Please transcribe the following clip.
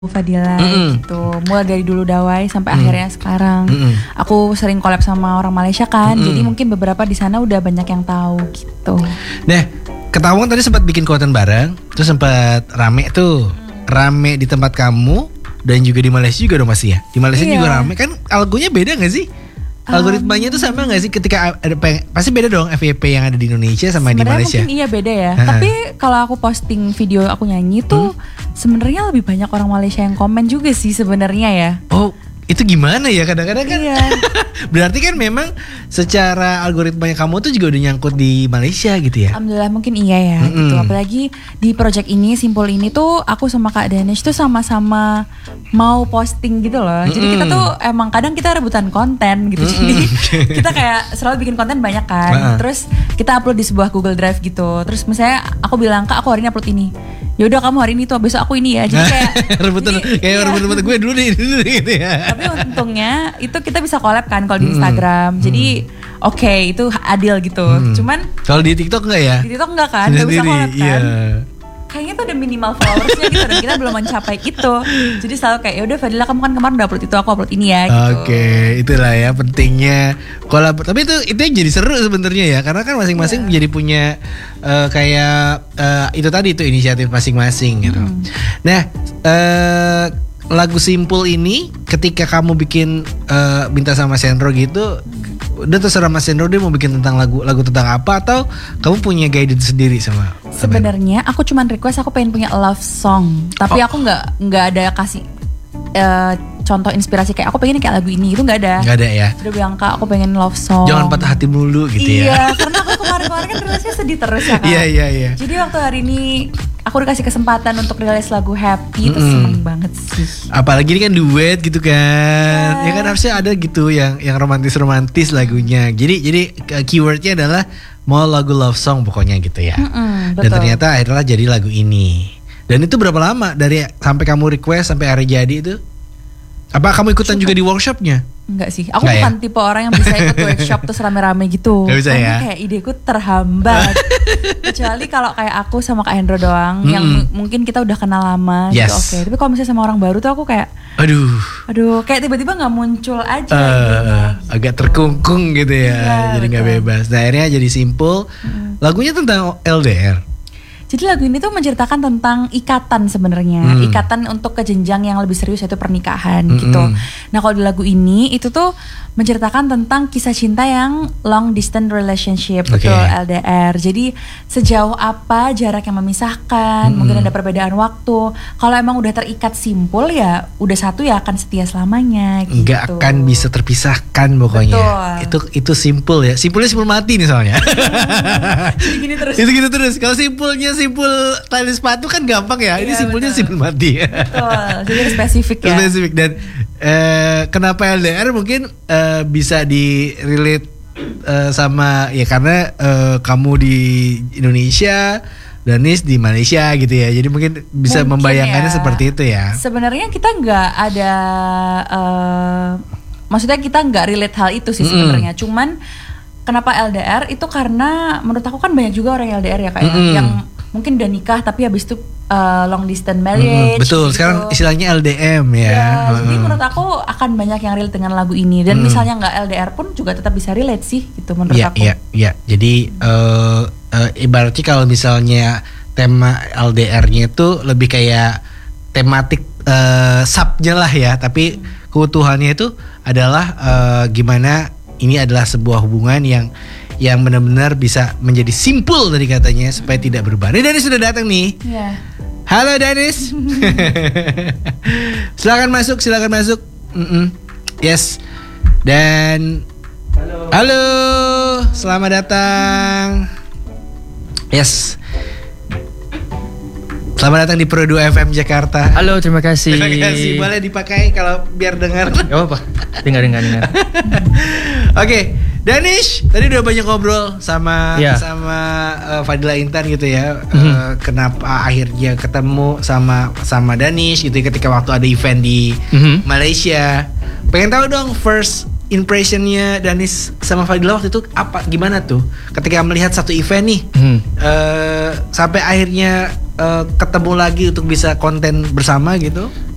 Fadila gitu. Mulai dari dulu Dawai sampai akhirnya sekarang. Aku sering collab sama orang Malaysia kan. Jadi mungkin beberapa di sana udah banyak yang tahu gitu. Nah, ketahuan tadi sempat bikin konten bareng, terus sempat rame tuh. Rame di tempat kamu dan juga di Malaysia juga dong masih ya. Di Malaysia juga rame kan, algonya beda enggak sih? Algoritmanya tuh sama gak sih ketika ada pasti beda dong FYP yang ada di Indonesia sama di Malaysia? Mungkin iya beda ya. Tapi kalau aku posting video aku nyanyi tuh sebenarnya lebih banyak orang Malaysia yang komen juga sih sebenarnya ya. Oh, itu gimana ya kadang-kadang kan? Iya. Berarti kan memang secara algoritmanya kamu tuh juga udah nyangkut di Malaysia gitu ya? Alhamdulillah mungkin iya ya gitu. Apalagi di project ini, Simpul ini tuh aku sama Kak Danish tuh sama-sama mau posting gitu loh. Jadi kita tuh emang kadang kita rebutan konten gitu. Jadi kita kayak selalu bikin konten banyak kan. Terus kita upload di sebuah Google Drive gitu. Terus misalnya aku bilang, Kak aku hari ini upload ini. Yaudah kamu hari ini tuh, besok aku ini ya. Jadi kayak rebutan, rebut gue dulu nih gitu ya. Tapi untungnya itu kita bisa collab kan kalau di Instagram. Jadi oke, itu adil gitu. Cuman kalau di TikTok enggak ya? Di TikTok enggak kan, enggak bisa collab kan. Iya. Kayaknya tuh udah minimal followersnya gitu dan kita belum mencapai itu. Jadi selalu kayak ya udah Fadila kamu kan kemarin udah upload itu, aku upload ini ya gitu. Oke, itulah ya pentingnya kolab. Tapi itu yang jadi seru sebenarnya ya, karena kan masing-masing jadi punya kayak itu tadi itu inisiatif masing-masing gitu. Nah, lagu Simpul ini ketika kamu bikin minta sama Sendro gitu, udah terserah Mas Sendro dia mau bikin tentang lagu tentang apa, atau kamu punya guidance sendiri sama? Sebenarnya aku cuman request aku pengen punya love song, tapi aku nggak ada kasih contoh inspirasi kayak aku pengen kayak lagu ini, itu nggak ada. Nggak ada ya. Udah bilang Kak aku pengen love song. Jangan patah hati mulu gitu ya. Iya, karena aku kemarin kan rilisnya sedih terus ya Kak. Iya. Jadi waktu hari ini aku dikasih kesempatan untuk rilis lagu Happy, itu seneng banget sih. Apalagi ini kan duet gitu kan. Ya kan harusnya ada gitu yang romantis lagunya. Jadi keywordnya adalah mau lagu love song pokoknya gitu ya. Dan ternyata akhirnya jadi lagu ini. Dan itu berapa lama dari sampai kamu request sampai akhirnya jadi itu? Apa kamu ikutan juga di workshopnya? Enggak sih, aku bukan tipe orang yang bisa ikut workshop terus rame-rame gitu. Gak bisa ya? Kayak ideku terhambat. Kecuali kalau kayak aku sama Kak Hendro doang, yang mungkin kita udah kenal lama, gitu oke. Tapi kalau misalnya sama orang baru tuh aku kayak, aduh, kayak tiba-tiba nggak muncul aja. Agak terkungkung gitu ya, jadi nggak bebas. Nah, akhirnya jadi Simpul. Lagunya tentang LDR. Jadi lagu ini tuh menceritakan tentang ikatan sebenarnya, ikatan untuk ke jenjang yang lebih serius yaitu pernikahan gitu. Nah kalau di lagu ini itu tuh menceritakan tentang kisah cinta yang long distance relationship, betul LDR. Jadi sejauh apa jarak yang memisahkan, mungkin ada perbedaan waktu. Kalau emang udah terikat simpul ya, udah satu ya akan setia selamanya. Gitu. Nggak akan bisa terpisahkan pokoknya. Betul. Itu simpul ya. Simpulnya simpul mati nih soalnya. Jadi gini terus. Itu gitu terus. Kalau simpul tali sepatu kan gampang ya. Ini simpulnya simpul mati. Betul. Jadi spesifik ya. Spesifik. Dan kenapa LDR mungkin bisa di relate sama ya karena kamu di Indonesia, Danis di Malaysia gitu ya. Jadi mungkin bisa membayangkannya seperti itu ya. Sebenarnya kita nggak ada maksudnya kita nggak relate hal itu sih sebenarnya. Cuman kenapa LDR itu karena menurut aku kan banyak juga orang LDR ya kayak yang mungkin udah nikah tapi habis itu long distance marriage. Betul, gitu. Sekarang istilahnya LDM ya. Jadi menurut aku akan banyak yang relate dengan lagu ini. Dan misalnya nggak LDR pun juga tetap bisa relate sih gitu menurut aku. Iya. Jadi ibaratnya kalau misalnya tema LDR-nya itu lebih kayak tematik subnya lah ya. Tapi keutuhannya itu adalah gimana ini adalah sebuah hubungan yang benar-benar bisa menjadi simpul tadi katanya supaya tidak berubah. Ini Danis sudah datang nih. Iya. Halo Danis. Silakan masuk. Yes. Dan halo. Selamat datang. Yes. Selamat datang di Pro 2 FM Jakarta. Halo, terima kasih. Terima kasih. Boleh dipakai kalau biar dengar. Gak apa-apa. Dengar. Oke, Danish, tadi udah banyak ngobrol sama Fadila Intan gitu ya. Kenapa akhirnya ketemu sama Danish gitu ya, ketika waktu ada event di Malaysia. Pengen tahu dong first impressionnya Danish sama Fadila waktu itu apa, gimana tuh ketika melihat satu event nih sampai akhirnya ketemu lagi untuk bisa konten bersama gitu.